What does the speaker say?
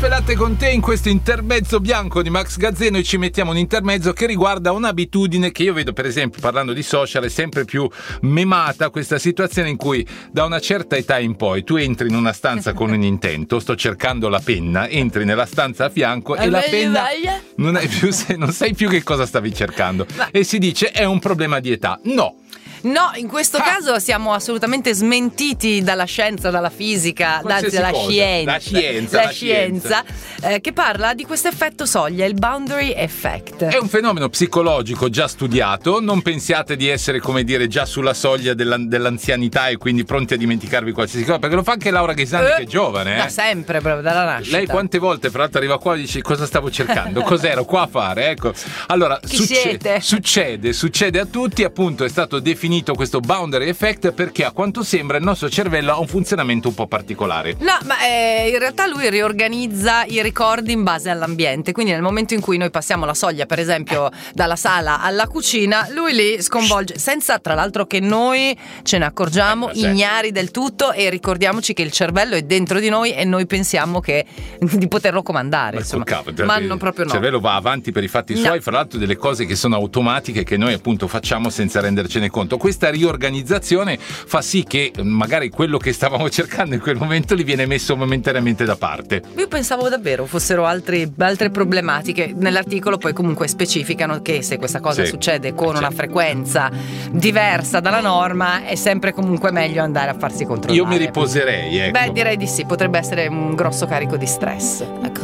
Caffè Latte con te in questo intermezzo bianco di Max Gazzè. Noi ci mettiamo un intermezzo che riguarda un'abitudine che io vedo, per esempio, parlando di social, è sempre più memata questa situazione in cui da una certa età in poi tu entri in una stanza con un intento, sto cercando la penna, entri nella stanza a fianco e la penna non sai più che cosa stavi cercando e si dice è un problema di età. No, in questo caso siamo assolutamente smentiti dalla scienza, dalla fisica, anzi dalla scienza, che parla di questo effetto soglia, il boundary effect. È un fenomeno psicologico già studiato, non pensiate di essere, come dire, già sulla soglia dell'anzianità e quindi pronti a dimenticarvi qualsiasi cosa, perché lo fa anche Laura Ghisani che è giovane. Da sempre, proprio dalla nascita. Lei quante volte, fra l'altro, arriva qua e dice cosa stavo cercando, cos'ero qua a fare, ecco. Allora, succede a tutti, appunto, è stato definito questo boundary effect perché a quanto sembra il nostro cervello ha un funzionamento un po' particolare. No, ma in realtà lui riorganizza i ricordi in base all'ambiente, quindi nel momento in cui noi passiamo la soglia, per esempio dalla sala alla cucina, lui li sconvolge senza, tra l'altro, che noi ce ne accorgiamo, ignari del tutto, e ricordiamoci che il cervello è dentro di noi e noi pensiamo di poterlo comandare, insomma. Ma non proprio no. Il cervello va avanti per i fatti suoi, fra l'altro delle cose che sono automatiche che noi appunto facciamo senza rendercene conto. Questa riorganizzazione fa sì che magari quello che stavamo cercando in quel momento li viene messo momentaneamente da parte. Io pensavo davvero fossero altre problematiche. Nell'articolo poi comunque specificano che se questa cosa succede con una frequenza diversa dalla norma è sempre comunque meglio andare a farsi controllare. Io mi riposerei, ecco. Beh, direi di sì, potrebbe essere un grosso carico di stress. Ecco.